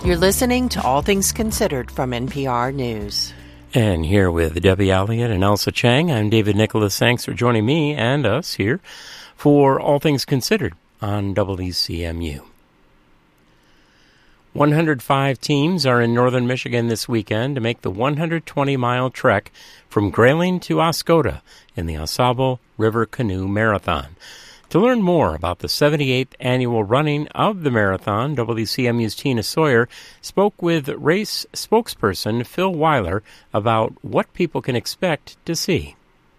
You're listening to All Things Considered from NPR News. And here with Debbie Elliott and Elsa Chang, I'm David Nicholas. Thanks for joining me and us here for All Things Considered on WCMU. 105 teams are in northern Michigan this weekend to make the 120-mile trek from Grayling to Oscoda in the AuSable River Canoe Marathon. To learn more about the 78th annual running of the marathon, WCMU's Tina Sawyer spoke with race spokesperson Phil Weiler about what people can expect to see.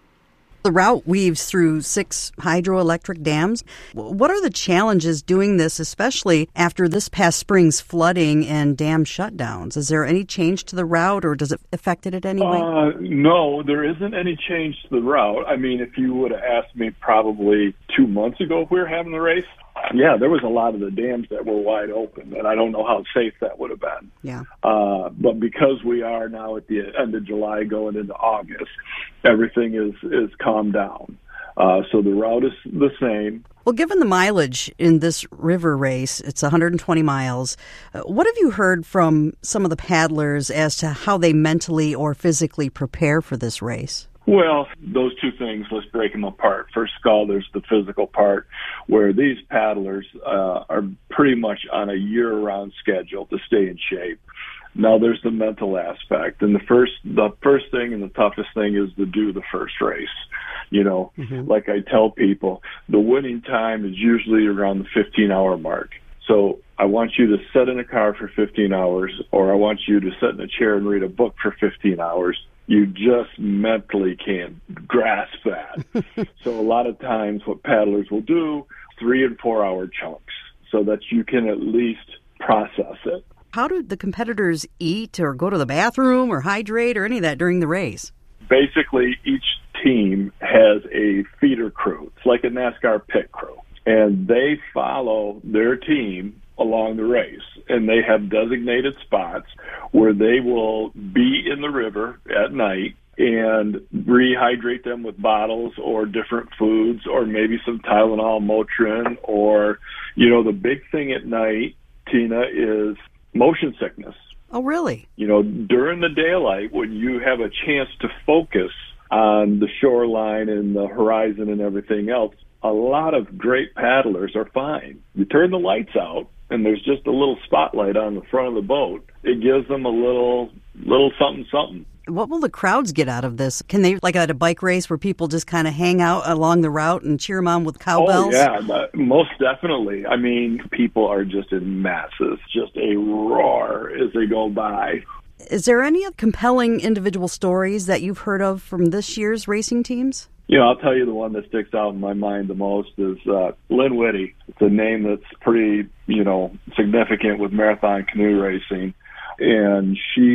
The route weaves through 6 hydroelectric dams. What are the challenges doing this, especially after this past spring's flooding and dam shutdowns? Is there any change to the route, or does it affect it in any way? No, there isn't any change to the route. I mean, if you would have asked me probably 2 months ago if we were having the race, yeah, there was a lot of the dams that were wide open, and I don't know how safe that would have been. Yeah. But because we are now at the end of July going into August, everything is calmed down. So the route is the same. Well, given the mileage in this river race, it's 120 miles, what have you heard from some of the paddlers as to how they mentally or physically prepare for this race? Well, those two things, let's break them apart. First of all, there's the physical part where these paddlers are pretty much on a year-round schedule to stay in shape. Now there's the mental aspect, and the first thing and the toughest thing is to do the first race. You know, like I tell people, the winning time is usually around the 15-hour mark. So I want you to sit in a car for 15 hours, or I want you to sit in a chair and read a book for 15 hours. You just mentally can't grasp that. So a lot of times what paddlers will do, 3 and 4 hour chunks, so that you can at least process it. How do the competitors eat or go to the bathroom or hydrate or any of that during the race? Basically, each team has a feeder crew. It's like a NASCAR pit crew. And they follow their team along the race. And they have designated spots where they will be in the river at night and rehydrate them with bottles or different foods or maybe some Tylenol, Motrin, or, you know, the big thing at night, Tina, is motion sickness. Oh, really? You know, during the daylight, when you have a chance to focus on the shoreline and the horizon and everything else, a lot of great paddlers are fine. You turn the lights out, and there's just a little spotlight on the front of the boat. It gives them a little something. What will the crowds get out of this? Can they, like at a bike race where people just kind of hang out along the route and cheer them on with cowbells? Oh, yeah, most definitely. I mean, people are just in masses, just a roar as they go by. Is there any compelling individual stories that you've heard of from this year's racing teams? You know, I'll tell you the one that sticks out in my mind the most is Lynn Whitty. It's a name that's pretty, significant with marathon canoe racing. And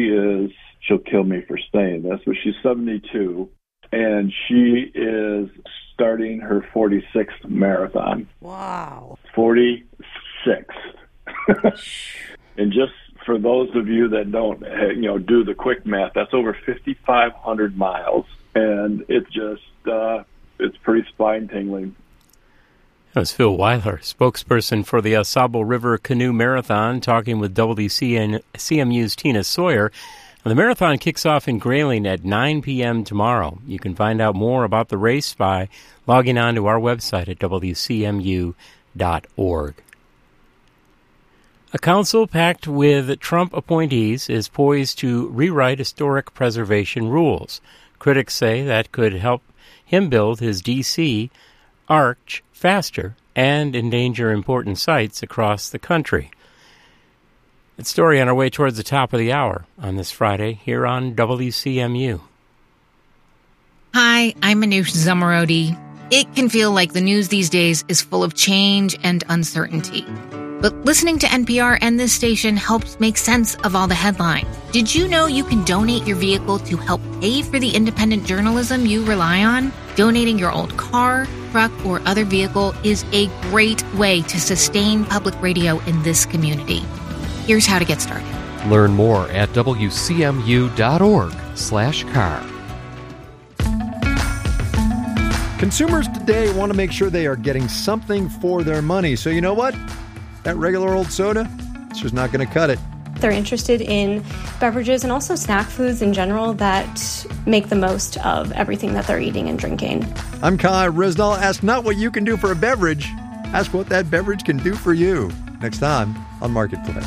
she'll kill me for saying this, but she's 72, and she is starting her 46th marathon. Wow. 46. And just for those of you that don't, do the quick math, that's over 5,500 miles. And it's just, it's pretty spine-tingling. That was Phil Weiler, spokesperson for the AuSable River Canoe Marathon, talking with WCMU's Tina Sawyer. The marathon kicks off in Grayling at 9 p.m. tomorrow. You can find out more about the race by logging on to our website at wcmu.org. A council packed with Trump appointees is poised to rewrite historic preservation rules. Critics say that could help him build his D.C. arch faster and endanger important sites across the country. That story on our way towards the top of the hour on this Friday here on WCMU. Hi, I'm Manoush Zamarodi. It can feel like the news these days is full of change and uncertainty. But listening to NPR and this station helps make sense of all the headlines. Did you know you can donate your vehicle to help pay for the independent journalism you rely on? Donating your old car, truck, or other vehicle is a great way to sustain public radio in this community. Here's how to get started. Learn more at wcmu.org/car. Consumers today want to make sure they are getting something for their money. So you know what? That regular old soda, it's just not going to cut it. They're interested in beverages and also snack foods in general that make the most of everything that they're eating and drinking. I'm Kai Rizdal. Ask not what you can do for a beverage. Ask what that beverage can do for you. Next time on Marketplace.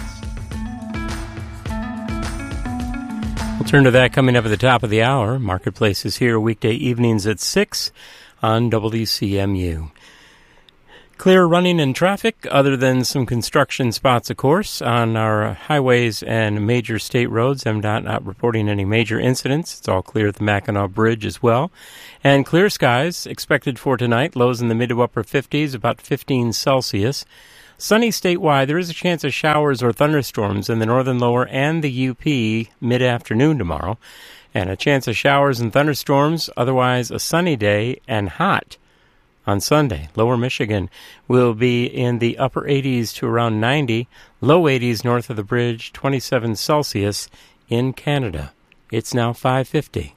We'll turn to that coming up at the top of the hour. Marketplace is here weekday evenings at 6 on WCMU. Clear running and traffic, other than some construction spots, of course, on our highways and major state roads. MDOT not reporting any major incidents. It's all clear at the Mackinac Bridge as well. And clear skies expected for tonight. Lows in the mid to upper 50s, about 15 Celsius. Sunny statewide. There is a chance of showers or thunderstorms in the northern lower and the UP mid-afternoon tomorrow. And a chance of showers and thunderstorms. Otherwise, a sunny day and hot on Sunday. Lower Michigan will be in the upper 80s to around 90, low 80s north of the bridge, 27 Celsius in Canada. It's now 5:50.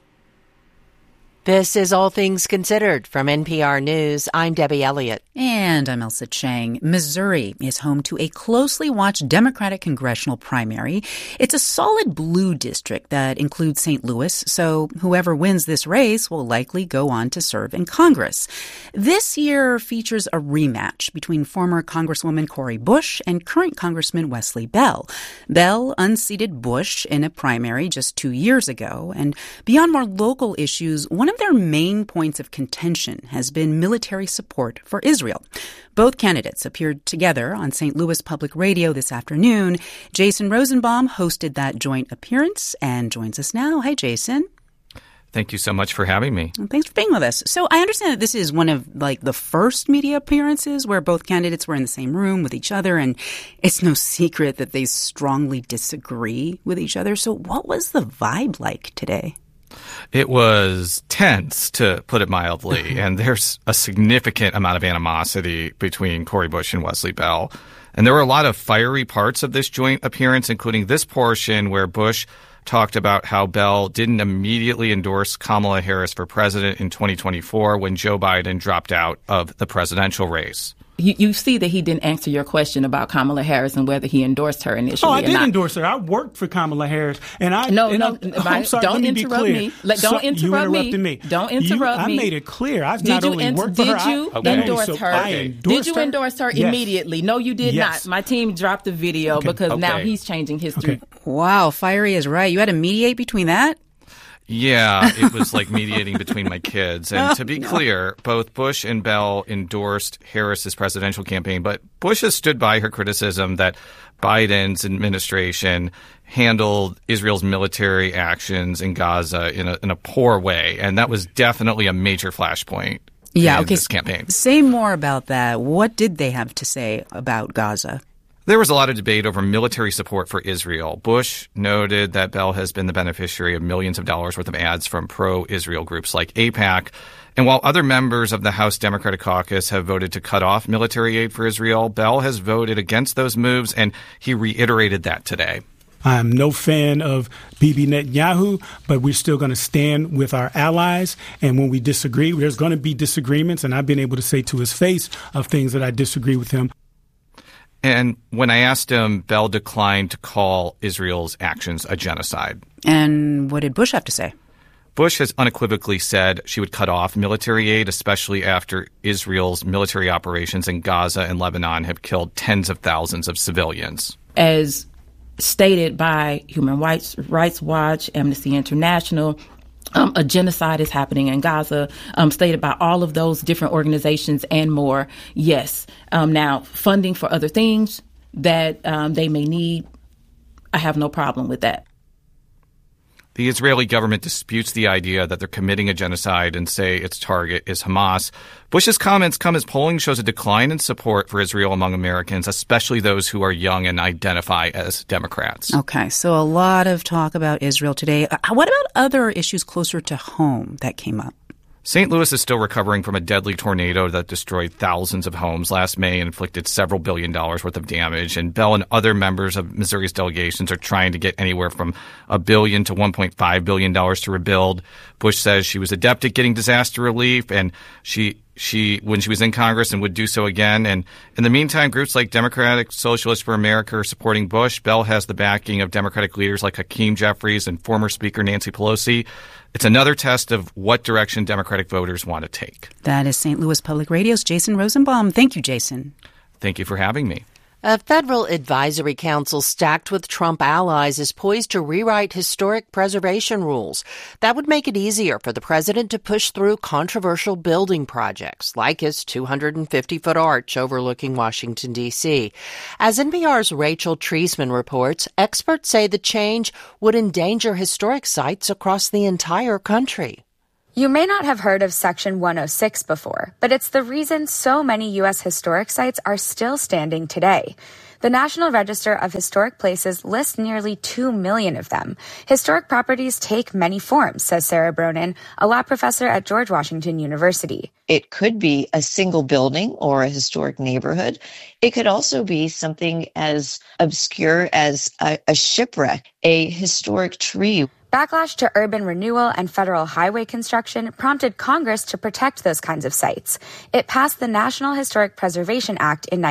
This is All Things Considered from NPR News. I'm Debbie Elliott. And I'm Elsa Chang. Missouri is home to a closely watched Democratic congressional primary. It's a solid blue district that includes St. Louis, so whoever wins this race will likely go on to serve in Congress. This year features a rematch between former Congresswoman Cori Bush and current Congressman Wesley Bell. Bell unseated Bush in a primary just 2 years ago, and beyond more local issues, one of their main points of contention has been military support for Israel. Both candidates appeared together on St. Louis Public Radio this afternoon. Jason Rosenbaum hosted that joint appearance and joins us now. Hi, Jason. Thank you so much for having me. Well, thanks for being with us. So I understand that this is one of the first media appearances where both candidates were in the same room with each other, and it's no secret that they strongly disagree with each other. So what was the vibe like today? It was tense, to put it mildly, and there's a significant amount of animosity between Cori Bush and Wesley Bell. And there were a lot of fiery parts of this joint appearance, including this portion where Bush talked about how Bell didn't immediately endorse Kamala Harris for president in 2024 when Joe Biden dropped out of the presidential race. You see that he didn't answer your question about Kamala Harris and whether he endorsed her initially. I did endorse her. I worked for Kamala Harris, and I I'm sorry, don't let me interrupt be me. clear. Don't interrupt me. Don't interrupt me. I made it clear. I've not only worked for her. Did you endorse her? Did you endorse her Yes. immediately? No, you did not. My team dropped the video because now he's changing history. Wow, fiery is right. You had to mediate between that? Yeah, it was like mediating between my kids. And to be clear, both Bush and Bell endorsed Harris's presidential campaign, but Bush has stood by her criticism that Biden's administration handled Israel's military actions in Gaza in a poor way. And that was definitely a major flashpoint in this campaign. Say more about that. What did they have to say about Gaza? There was a lot of debate over military support for Israel. Bush noted that Bell has been the beneficiary of millions of dollars worth of ads from pro-Israel groups like AIPAC. And while other members of the House Democratic Caucus have voted to cut off military aid for Israel, Bell has voted against those moves, and he reiterated that today. I'm no fan of Bibi Netanyahu, but we're still going to stand with our allies. And when we disagree, there's going to be disagreements. And I've been able to say to his face of things that I disagree with him. And when I asked him, Bell declined to call Israel's actions a genocide. And what did Bush have to say? Bush has unequivocally said she would cut off military aid, especially after Israel's military operations in Gaza and Lebanon have killed tens of thousands of civilians. As stated by Human Rights Watch, Amnesty International, a genocide is happening in Gaza, stated by all of those different organizations and more. Yes. Now, funding for other things that they may need, I have no problem with that. The Israeli government disputes the idea that they're committing a genocide and say its target is Hamas. Bush's comments come as polling shows a decline in support for Israel among Americans, especially those who are young and identify as Democrats. Okay, so a lot of talk about Israel today. What about other issues closer to home that came up? St. Louis is still recovering from a deadly tornado that destroyed thousands of homes last May and inflicted several $1 billion worth of damage. And Bell and other members of Missouri's delegations are trying to get anywhere from $1 billion to $1.5 billion to rebuild. Bush says she was adept at getting disaster relief, and she when she was in Congress and would do so again. And in the meantime, groups like Democratic Socialists for America are supporting Bush. Bell has the backing of Democratic leaders like Hakeem Jeffries and former Speaker Nancy Pelosi. It's another test of what direction Democratic voters want to take. That is St. Louis Public Radio's Jason Rosenbaum. Thank you, Jason. Thank you for having me. A federal advisory council stacked with Trump allies is poised to rewrite historic preservation rules. That would make it easier for the president to push through controversial building projects, like his 250-foot arch overlooking Washington, D.C. As NPR's Rachel Treisman reports, experts say the change would endanger historic sites across the entire country. You may not have heard of Section 106 before, but it's the reason so many U.S. historic sites are still standing today. The National Register of Historic Places lists nearly 2 million of them. Historic properties take many forms, says Sarah Bronin, a law professor at George Washington University. It could be a single building or a historic neighborhood. It could also be something as obscure as a shipwreck, a historic tree. Backlash to urban renewal and federal highway construction prompted Congress to protect those kinds of sites. It passed the National Historic Preservation Act in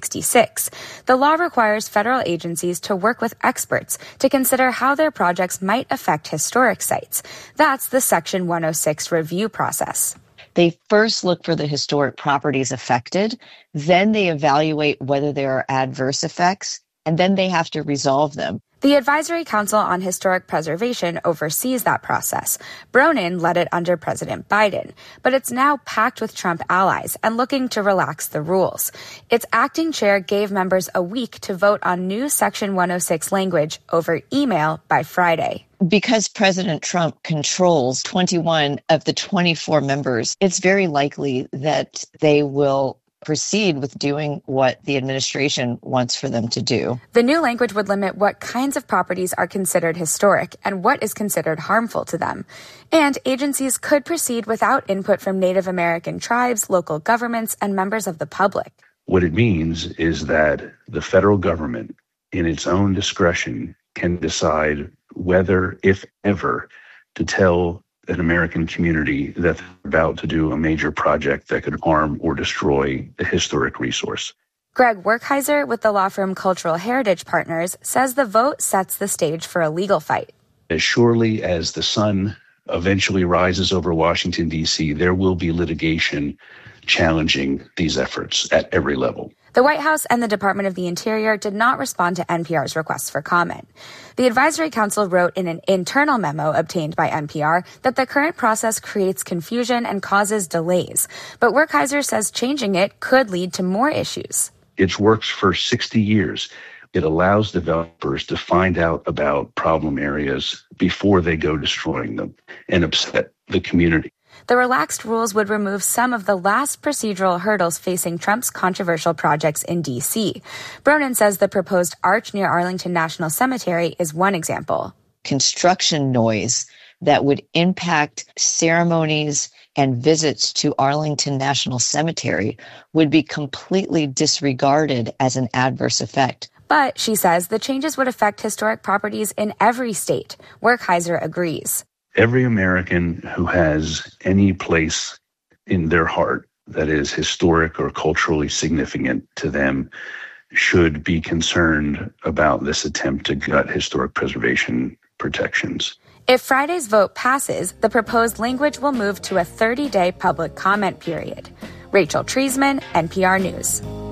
1966. The law requires federal agencies to work with experts to consider how their projects might affect historic sites. That's the Section 106 review process. They first look for the historic properties affected, then they evaluate whether there are adverse effects, and then they have to resolve them. The Advisory Council on Historic Preservation oversees that process. Bronin led it under President Biden, but it's now packed with Trump allies and looking to relax the rules. Its acting chair gave members a week to vote on new Section 106 language over email by Friday. Because President Trump controls 21 of the 24 members, it's very likely that they will proceed with doing what the administration wants for them to do. The new language would limit what kinds of properties are considered historic and what is considered harmful to them. And agencies could proceed without input from Native American tribes, local governments, and members of the public. What it means is that the federal government, in its own discretion, can decide whether, if ever, to tell an American community that they're about to do a major project that could harm or destroy a historic resource. Greg Werkheiser with the law firm Cultural Heritage Partners says the vote sets the stage for a legal fight. As surely as the sun eventually rises over Washington, D.C., there will be litigation challenging these efforts at every level. The White House and the Department of the Interior did not respond to NPR's request for comment. The Advisory Council wrote in an internal memo obtained by NPR that the current process creates confusion and causes delays. But Werkheiser says changing it could lead to more issues. It's worked for 60 years. It allows developers to find out about problem areas before they go destroying them and upset the community. The relaxed rules would remove some of the last procedural hurdles facing Trump's controversial projects in D.C. Bronin says the proposed arch near Arlington National Cemetery is one example. Construction noise that would impact ceremonies and visits to Arlington National Cemetery would be completely disregarded as an adverse effect. But, she says, the changes would affect historic properties in every state. Werkheiser agrees. Every American who has any place in their heart that is historic or culturally significant to them should be concerned about this attempt to gut historic preservation protections. If Friday's vote passes, the proposed language will move to a 30-day public comment period. Rachel Treisman, NPR News.